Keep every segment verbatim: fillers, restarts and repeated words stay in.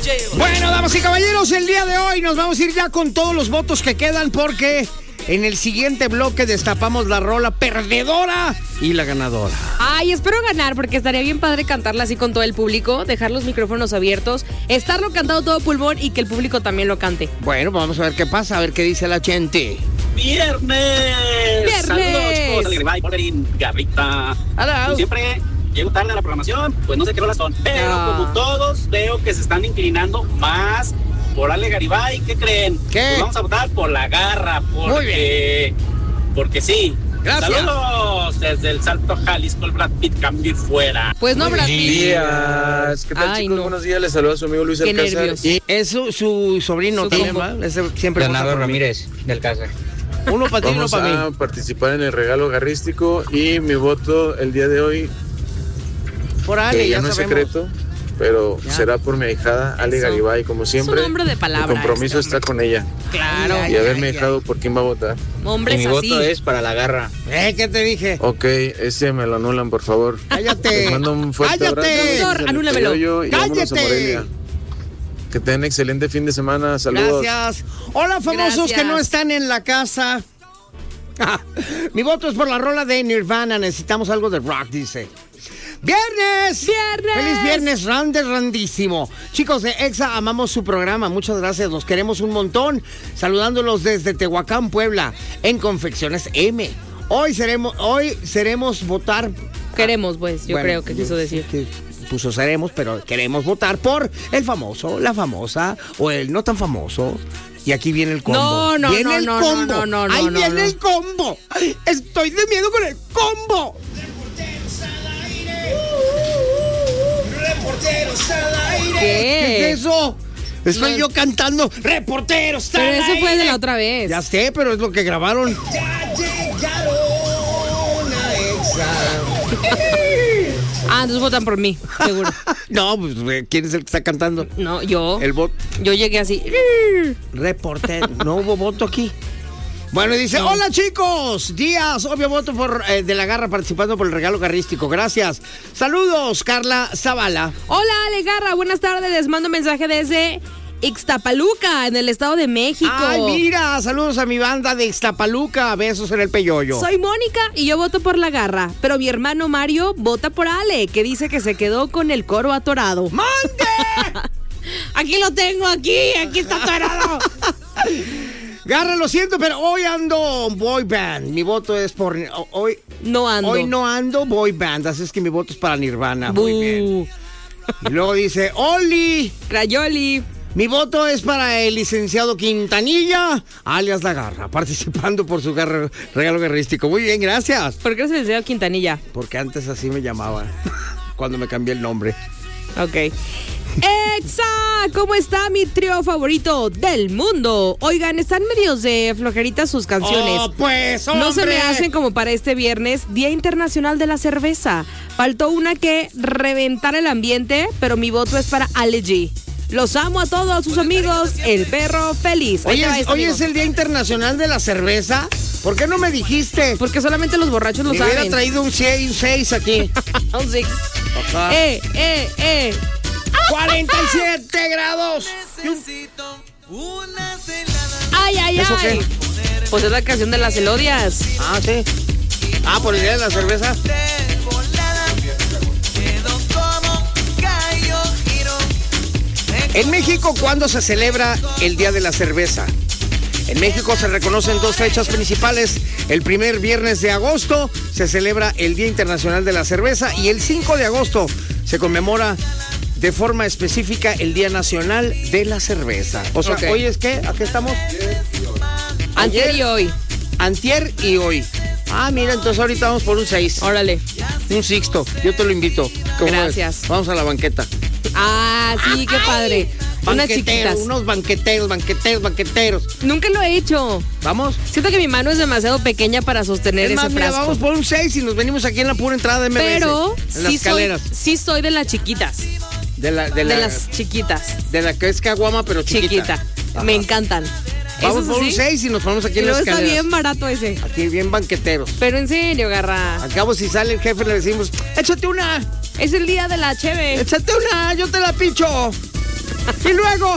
Bueno, damas y caballeros, el día de hoy nos vamos a ir ya con todos los votos que quedan porque en el siguiente bloque destapamos la rola perdedora y la ganadora. Ay, espero ganar porque estaría bien padre cantarla así con todo el público, dejar los micrófonos abiertos, estarlo cantado todo pulmón y que el público también lo cante. Bueno, vamos a ver qué pasa, a ver qué dice la gente. ¡Viernes! ¡Viernes! Saludos, chicos. Alegría, Wolverine, Garrita. Hello. Como siempre, llego tarde a la programación, pues no sé qué rolas son. Pero No. como todos, veo que se están inclinando más por Ale Garibay. ¿Qué creen? ¿Qué? Pues vamos a votar por La Garra, porque, Muy bien. porque sí. Gracias. Saludos desde el Salto Jalisco, el Brad Pitt, cambio y fuera. Pues no, Brad Buenos Pitt. días. ¿Qué tal, Ay, chicos? no. Buenos días. Les saluda a su amigo Luis Qué Alcázar. nervios. Y Es su, su sobrino Su también, combo. ¿va? Ese siempre vota Leonardo por mí. Ramírez, del Casa. Uno para ti y uno vamos para a mí. participar en el regalo garrístico. Y mi voto el día de hoy, Por que Ale, ya ya no es sabemos. secreto, pero Ya. será por mi ahijada, Ale Eso. Garibay, como siempre. Es un hombre de palabra, Mi compromiso este está con ella. Claro. Ay, Y ay, haberme ay, dejado por quién va a votar. Y Hombres mi así. voto es para La Garra. Eh, ¿qué te dije? Ok, ese me lo anulan, por favor. Cállate. Les mando un fuerte Cállate. abrazo. Doctor, desde el anúlemelo. Peyoyo y vámonos a Cállate. Morelia. Que tengan excelente fin de semana. Saludos. Gracias. Hola, famosos Gracias. que no están en la casa. Mi voto es por la rola de Nirvana. Necesitamos algo de rock, dice. ¡Viernes! ¡Viernes! ¡Feliz viernes! Rande, randísimo. Chicos de Exa, amamos su programa. Muchas gracias. Los queremos un montón. Saludándolos desde Tehuacán, Puebla, en Confecciones M. Hoy seremos, hoy seremos votar. Queremos, pues, yo Bueno, creo que quiso decir. que puso seremos, pero queremos votar por el famoso, la famosa o el no tan famoso. Y aquí viene el combo. No, no, viene no, el no, combo. no, no, no, Ahí no, viene no. el combo. Estoy de miedo con el combo. Reporteros al aire. ¿Qué? ¿Qué es eso? Estoy No. yo cantando Reporteros al Pero aire. eso fue de la otra vez. Ya sé, pero es lo que grabaron. Ya llegaron a Exa. Ah, entonces votan por mí, seguro. No, pues ¿quién es el que está cantando? No, yo. El voto. Yo llegué así. Reportero. No hubo voto aquí. Bueno, y dice, No. hola chicos, Díaz, obvio voto por eh, de la Garra participando por el regalo garrístico, gracias. Saludos, Carla Zavala. Hola, Ale Garra, buenas tardes. Les mando mensaje desde Ixtapaluca, en el Estado de México. Ay, mira, saludos a mi banda de Ixtapaluca, besos en el peyoyo. Soy Mónica y yo voto por La Garra, pero mi hermano Mario vota por Ale, que dice que se quedó con el coro atorado. ¡Mande! Aquí lo tengo, aquí, aquí está atorado. Garra, lo siento, pero hoy ando boy band. Mi voto es por... Hoy, No ando. hoy no ando boy band, así es que mi voto es para Nirvana. Muy bien. Bú. Y luego dice, Oli, Crayoli. mi voto es para el licenciado Quintanilla, alias La Garra, participando por su garra- regalo garrístico. Muy bien, gracias. ¿Por qué se le dio Quintanilla? Porque antes así me llamaban, cuando me cambié el nombre. Ok. Exa, ¿cómo está mi trío favorito del mundo? Oigan, están medios de flojeritas sus canciones. ¡Oh, pues, hombre! No se me hacen como para este viernes, Día Internacional de la Cerveza. Faltó una que reventar el ambiente, pero mi voto es para Ale G. Los amo a todos sus amigos, el perro feliz. Ahí Oye, te va es, esto, hoy amigo. es el Día Internacional de la Cerveza. ¿Por qué no me dijiste? Porque solamente los borrachos lo Me hubiera saben. traído un seis aquí. Un six. Ajá. Eh, eh, eh. cuarenta y siete grados. Ay, ay, ¿Eso ay. qué? Pues es la canción de las Elodias. Ah, sí. Ah, por el Día de la Cerveza. En México, ¿cuándo se celebra el Día de la Cerveza? En México se reconocen dos fechas principales. El primer viernes de agosto se celebra el Día Internacional de la Cerveza y el cinco de agosto se conmemora de forma específica el Día Nacional de la Cerveza. O sea, Ok. ¿hoy es qué? ¿A qué estamos? Antier y hoy. Antier y hoy. Ah, mira, entonces ahorita vamos por un seis. Órale. Un sixto. Yo te lo invito. ¿Cómo Gracias. ves? Vamos a la banqueta. Ah, sí, qué padre. Unas Banqueteros, chiquitas. unos banqueteros, banqueteros, banqueteros. Nunca lo he hecho. ¿Vamos? Siento que mi mano es demasiado pequeña para sostener Es más, ese mira, frasco. vamos por un seis y nos venimos aquí en la pura entrada de M B S. Pero en las sí soy, escaleras. sí soy de las chiquitas. De la, de De, la, las chiquitas. de la que es caguama, pero chiquita. Chiquita. Ajá. Me encantan. Vamos ¿Eso por un sí? seis y nos ponemos aquí Y en las luego está escaleras. bien barato ese. Aquí bien banqueteros. Pero en serio, garra. Al cabo, si sale el jefe, le decimos, échate una, Es el día de la cheve. échate una, yo te la picho. Y luego.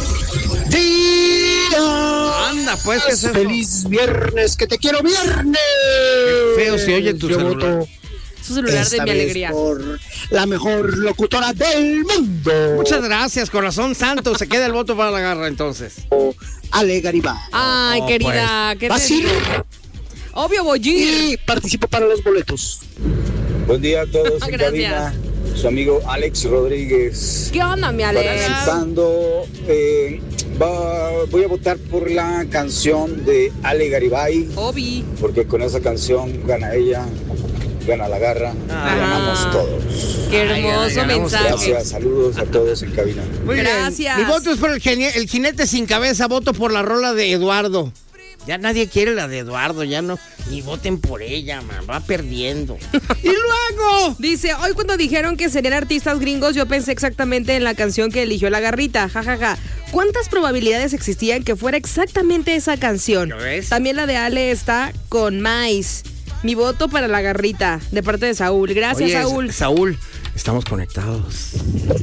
Día. Anda, pues, ¿qué es eso? Feliz viernes, que te quiero viernes. Qué feo se oye tu Yo celular. voto Su celular esta de mi vez alegría. por la mejor locutora del mundo. Muchas gracias, corazón santo. Se queda el voto para la garra, entonces. Ale Garibay. Ay, Oh, querida, ¿qué te ¿Vas a ir? digo? Obvio, voy a ir. Y participo para los boletos. Buen día a todos en Gracias. cabina. Su amigo Alex Rodríguez. ¿Qué onda, mi Alex? Participando. eh, va- voy a votar por la canción de Ale Garibay, Obi. porque con esa canción gana ella, gana la garra, Ah. y ganamos todos. Qué Ay, hermoso ganamos mensaje. Gracias, saludos a todos en cabina. Muy Gracias. bien. Mi voto es por el, genie- el jinete sin cabeza. Voto por la rola de Eduardo. Ya nadie quiere la de Eduardo, ya no. Ni voten por ella, man. Va perdiendo. Y luego. Dice, hoy cuando dijeron que serían artistas gringos, yo pensé exactamente en la canción que eligió la garrita, jajaja. ¿Cuántas probabilidades existían que fuera exactamente esa canción? ¿Ya ves? También la de Ale está con Mais. Mi voto para la garrita, de parte de Saúl. Gracias, Oye, Saúl. Saúl, estamos conectados.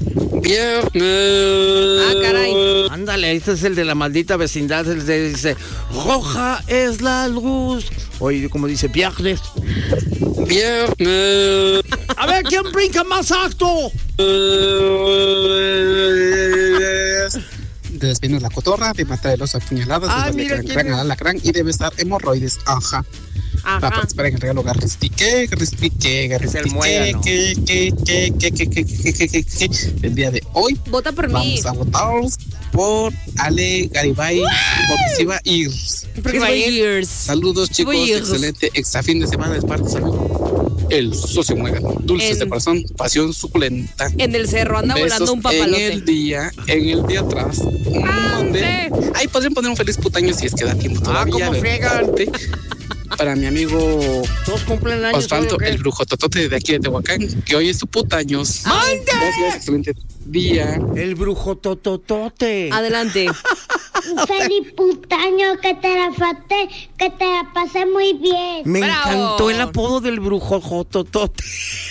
Viernes. Ah, caray. Ándale, este es el de la maldita vecindad. El de dice, roja es la luz. Oye, como dice, viernes. Viernes. A ver, ¿quién brinca más alto? De despedirnos la cotorra, de matar el oso apuñaladas, Ah, de darle mira gran, quién gran es. al alacrán y debe estar hemorroides, ajá. Para Ajá. participar en el regalo Garrispique, Garrispique, Garrispique, muégano. que, que, que, que, que, que, que, que, que, que. El día de hoy Vota por mí. vamos a votar por Ale Garibay, porque sí va a ir. Porque Sí, va a soy ir. years. Saludos, chicos, Voy a ir. excelente extra fin de semana de parte de su amigo, el socio muégano, dulces En- de corazón, pasión suculenta. En el cerro anda Besos volando un en papalote. el día, en el día atrás. ¡Ande! Donde, ahí podrían poner un feliz putaño si es que da tiempo todavía. ¿cómo ¿verdad? friegan? Para mi amigo Todos cumplen años. Osvaldo, ¿o qué? el brujo totote de aquí de Tehuacán, que hoy es su putaños. ¡Mande! Gracias, excelente día. El brujo tototote. Adelante. Feliz putaño, que te la faté, que te la pasé muy bien. Me ¡Bravo! encantó el apodo del brujo jototote.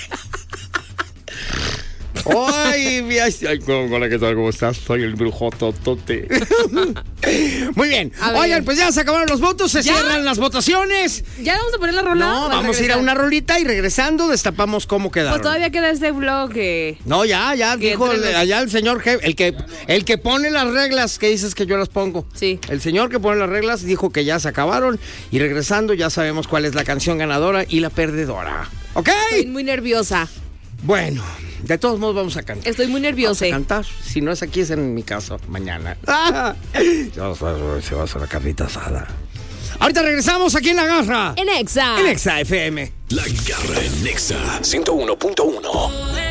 Ay, mi ay, hola, ¿qué tal? ¿Cómo estás? Soy el brujo totote. Muy bien. A ver. Oigan, pues ya se acabaron los votos, se ¿Ya? cierran las votaciones. ¿Ya vamos a poner la rola? No, ¿O vamos a ir a regresar? una rolita y regresando destapamos cómo quedaron. Pues todavía queda este blog que... No, ya, ya, Que dijo entre el- los- allá el señor jefe, el que, el que pone las reglas, que dices que yo las pongo. Sí. El señor que pone las reglas dijo que ya se acabaron y regresando ya sabemos cuál es la canción ganadora y la perdedora. ¿Ok? Estoy muy nerviosa. Bueno, de todos modos vamos a cantar. Estoy muy Vamos nerviosa. a cantar. Si no es aquí, es en mi caso, mañana. Ah, se va a hacer- se va a hacer la carnita asada. Ahorita regresamos aquí en La Garra. En Exa. En Exa F M. La Garra en Nexa ciento uno punto uno.